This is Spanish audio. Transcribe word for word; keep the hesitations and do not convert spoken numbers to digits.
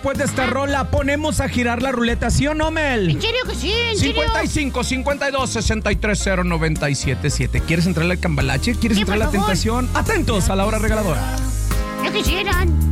Después de esta rola, ponemos a girar la ruleta, ¿sí o no, Mel? ¿En serio que sí? ¿En serio? cincuenta y cinco, cincuenta y dos, sesenta y tres, cero, noventa y siete, siete. ¿Quieres entrarle al cambalache? ¿Quieres Sí, entrarle a la por favor. tentación? Atentos a la hora regaladora. Ya quisieran.